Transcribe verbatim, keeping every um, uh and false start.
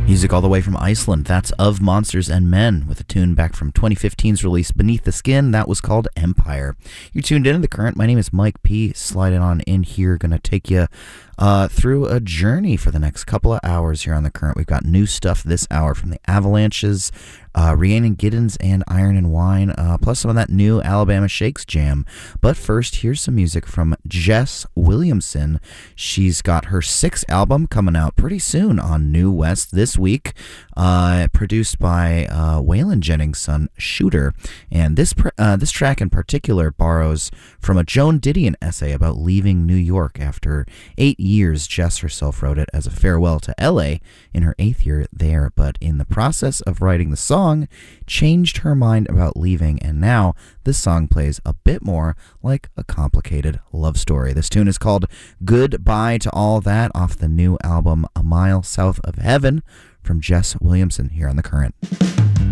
Music all the way from Iceland. That's Of Monsters and Men with a tune back from twenty fifteen's release Beneath the Skin. That was called Empire. You're tuned into The Current. My name is Mike P. Sliding on in here. Going to take you uh, through a journey for the next couple of hours here on The Current. We've got new stuff this hour from the Avalanches, uh, Rhiannon Giddens and Iron and Wine, uh, plus some of that new Alabama Shakes jam. But first, here's some music from Jess Williamson. She's got her sixth album coming out pretty soon on New West this week, uh, produced by uh, Waylon Jennings' son, Shooter. And this pr- uh, this track in particular borrows from a Joan Didion essay about leaving New York after eight years. Jess herself wrote it as a farewell to L A in her eighth year there, but in the process of writing the song, changed her mind about leaving, and now this song plays a bit more like a complicated love story. This tune is called Goodbye to All That off the new album A Mile South of Heaven from Jess Williamson here on The Current.